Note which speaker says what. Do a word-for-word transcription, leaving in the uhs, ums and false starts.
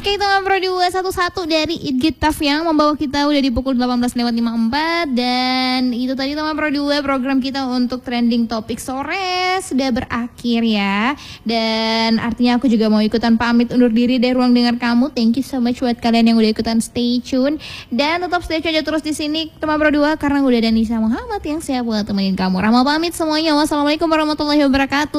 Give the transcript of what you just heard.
Speaker 1: Oke, teman Pro dua satu satu dari Itgitaf yang membawa kita udah di pukul delapan belas lewat lima puluh empat. Dan itu tadi teman Pro dua, program kita untuk trending topik sore sudah berakhir ya. Dan artinya aku juga mau ikutan pamit undur diri dari ruang dengar kamu. Thank you so much buat kalian yang udah ikutan stay tune. Dan tetap stay tune aja terus di sini teman Pro dua, karena udah ada Nisa Muhammad yang siap buat temenin kamu. Rahma pamit semuanya. Wassalamualaikum warahmatullahi wabarakatuh.